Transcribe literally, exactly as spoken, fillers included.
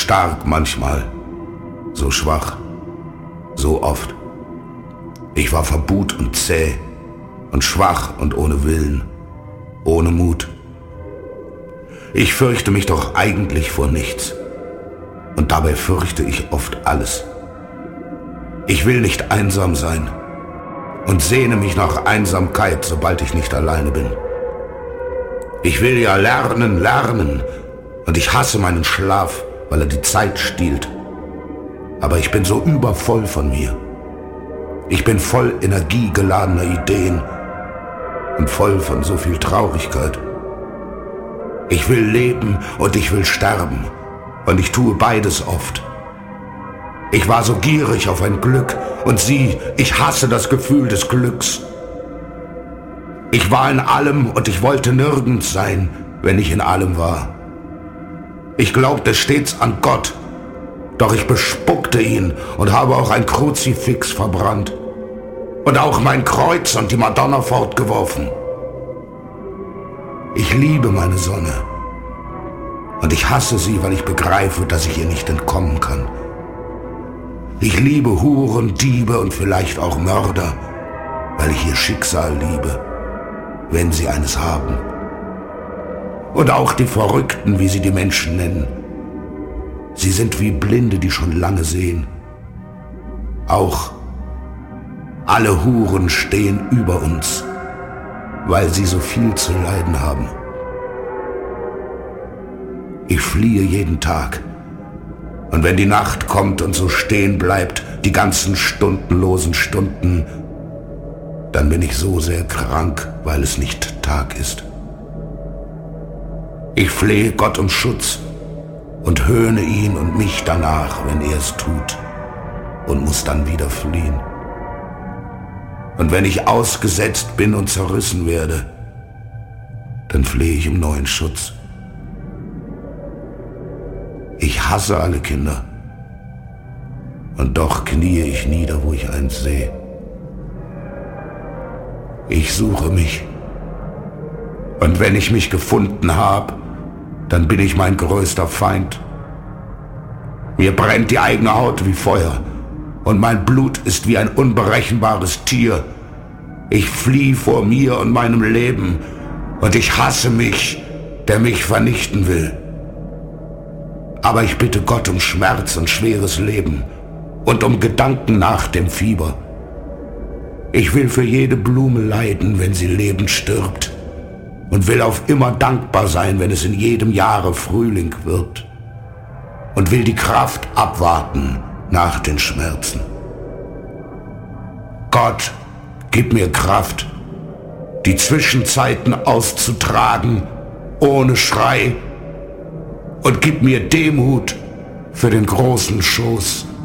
stark manchmal, so schwach, so oft. Ich war verbuht und zäh und schwach und ohne Willen, ohne Mut. Ich fürchte mich doch eigentlich vor nichts. Und dabei fürchte ich oft alles. Ich will nicht einsam sein und sehne mich nach Einsamkeit, sobald ich nicht alleine bin. Ich will ja lernen, lernen und ich hasse meinen Schlaf, weil er die Zeit stiehlt. Aber ich bin so übervoll von mir. Ich bin voll energiegeladener Ideen und voll von so viel Traurigkeit. Ich will leben und ich will sterben. Und ich tue beides oft. Ich war so gierig auf ein Glück und sieh, ich hasse das Gefühl des Glücks. Ich war in allem und ich wollte nirgends sein, wenn ich in allem war. Ich glaubte stets an Gott, doch ich bespuckte ihn und habe auch ein Kruzifix verbrannt und auch mein Kreuz und die Madonna fortgeworfen. Ich liebe meine Sonne. Und ich hasse sie, weil ich begreife, dass ich ihr nicht entkommen kann. Ich liebe Huren, Diebe und vielleicht auch Mörder, weil ich ihr Schicksal liebe, wenn sie eines haben. Und auch die Verrückten, wie sie die Menschen nennen. Sie sind wie Blinde, die schon lange sehen. Auch alle Huren stehen über uns, weil sie so viel zu leiden haben. Ich fliehe jeden Tag. Und wenn die Nacht kommt und so stehen bleibt, die ganzen stundenlosen Stunden, dann bin ich so sehr krank, weil es nicht Tag ist. Ich flehe Gott um Schutz und höhne ihn und mich danach, wenn er es tut, und muss dann wieder fliehen. Und wenn ich ausgesetzt bin und zerrissen werde, dann flehe ich um neuen Schutz. Ich hasse alle Kinder. Und doch kniee ich nieder, wo ich eins sehe. Ich suche mich. Und wenn ich mich gefunden habe, dann bin ich mein größter Feind. Mir brennt die eigene Haut wie Feuer. Und mein Blut ist wie ein unberechenbares Tier. Ich fliehe vor mir und meinem Leben. Und ich hasse mich, der mich vernichten will. Aber ich bitte Gott um Schmerz und schweres Leben und um Gedanken nach dem Fieber. Ich will für jede Blume leiden, wenn sie lebend stirbt, und will auf immer dankbar sein, wenn es in jedem Jahre Frühling wird, und will die Kraft abwarten nach den Schmerzen. Gott, gib mir Kraft, die Zwischenzeiten auszutragen, ohne Schrei, und gib mir Demut für den großen Schoß.